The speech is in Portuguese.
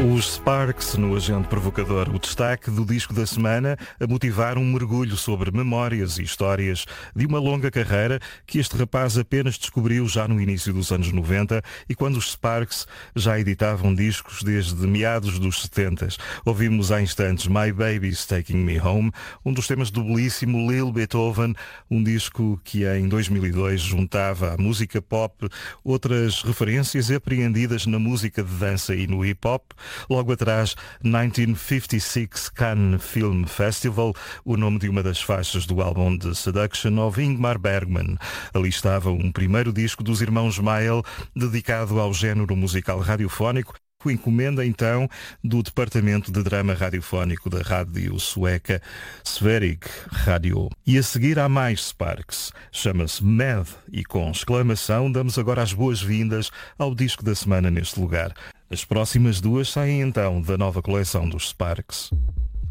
Os Sparks no Agente Provocador, o destaque do disco da semana a motivar um mergulho sobre memórias e histórias de uma longa carreira que este rapaz apenas descobriu já no início dos anos 90 e quando os Sparks já editavam discos desde meados dos 70. Ouvimos há instantes My Baby's Taking Me Home, um dos temas do belíssimo Lil Beethoven, um disco que em 2002 juntava à música pop outras referências apreendidas na música de dança e no hip-hop. Logo atrás, 1956 Cannes Film Festival, o nome de uma das faixas do álbum The Seduction of Ingmar Bergman. Ali estava um primeiro disco dos irmãos Mael, dedicado ao género musical radiofónico, com encomenda então do Departamento de Drama Radiofónico da rádio sueca Sveriges Radio. E a seguir há mais Sparks, chama-se Mad e com exclamação damos agora as boas-vindas ao disco da semana neste lugar. As próximas duas saem então da nova coleção dos Sparks.